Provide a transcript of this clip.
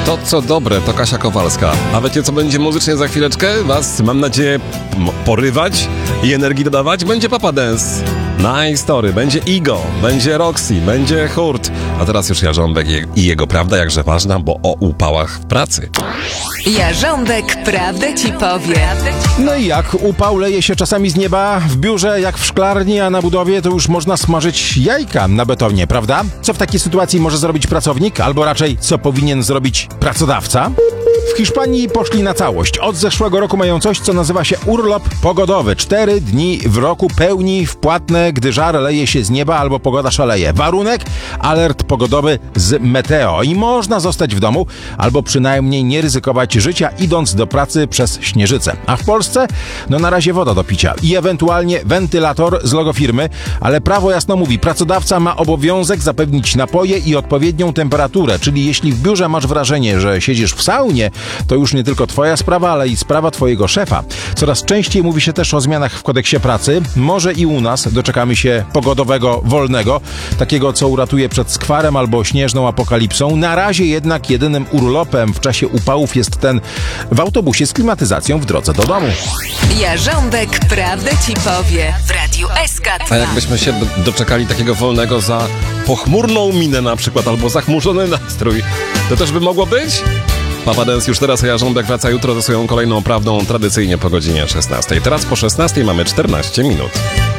To co dobre, to Kasia Kowalska. A wiecie co będzie muzycznie za chwileczkę? Was, mam nadzieję, porywać i energii dodawać? Będzie Papa Dance. Nice Story, będzie Igo, będzie Roxy, będzie Hurt. A teraz już Jarząbek i jego prawda jakże ważna, bo o upałach w pracy. Jarząbek prawdę ci powie. No i jak upał leje się czasami z nieba, w biurze jak w szklarni, a na budowie to już można smażyć jajka na betonie, prawda? Co w takiej sytuacji może zrobić pracownik, albo raczej co powinien zrobić pracodawca? W Hiszpanii poszli na całość. Od zeszłego roku mają coś, co nazywa się urlop pogodowy. 4 dni w roku pełni wpłatne, gdy żar leje się z nieba albo pogoda szaleje. Warunek? Alert pogodowy z meteo. I można zostać w domu, albo przynajmniej nie ryzykować życia, idąc do pracy przez śnieżycę. A w Polsce? No na razie woda do picia i ewentualnie wentylator z logo firmy, ale prawo jasno mówi, pracodawca ma obowiązek zapewnić napoje i odpowiednią temperaturę, czyli jeśli w biurze masz wrażenie, że siedzisz w saunie, to już nie tylko twoja sprawa, ale i sprawa twojego szefa. Coraz częściej mówi się też o zmianach w kodeksie pracy. Może i u nas doczekamy się pogodowego wolnego, takiego co uratuje przed skwarem albo śnieżną apokalipsą. Na razie jednak jedynym urlopem w czasie upałów jest ten w autobusie z klimatyzacją w drodze do domu. Jarząbek prawdę ci powie w Radiu SK2. A jakbyśmy się doczekali takiego wolnego za pochmurną minę na przykład, albo zachmurzony nastrój, to też by mogło być? Papa Dance już teraz, a Jarząbek wraca jutro ze swoją kolejną prawdą, tradycyjnie po godzinie 16. Teraz po 16 mamy 14 minut.